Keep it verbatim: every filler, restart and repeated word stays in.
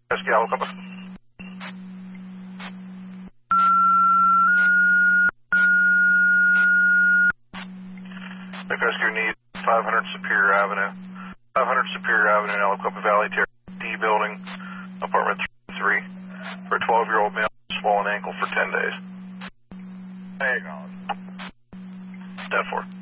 Rescue helicopter. Lake Rescue need five hundred Superior Avenue. five hundred Superior Avenue in Aliquippa Valley, Terrace D building, apartment three, for a twelve-year-old male with swollen ankle for ten days. There you go. ten four.